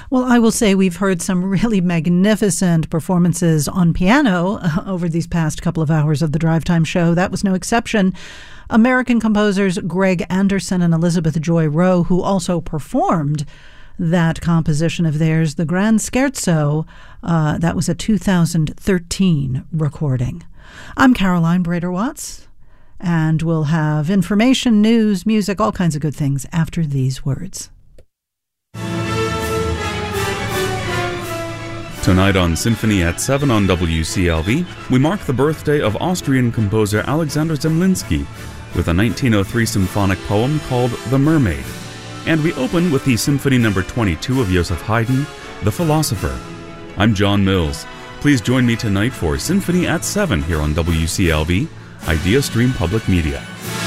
Well, I will say we've heard some really magnificent performances on piano over these past couple of hours of the Drive Time show. That was no exception. American composers Greg Anderson and Elizabeth Joy Rowe, who also performed that composition of theirs, the Grand Scherzo. That was a 2013 recording. I'm Caroline Brader-Watts, and we'll have information, news, music, all kinds of good things after these words. Tonight on Symphony at 7 on WCLV, we mark the birthday of Austrian composer Alexander Zemlinsky with a 1903 symphonic poem called The Mermaid. And we open with the Symphony No. 22 of Joseph Haydn, The Philosopher. I'm John Mills. Please join me tonight for Symphony at 7 here on WCLV, Idea Stream Public Media.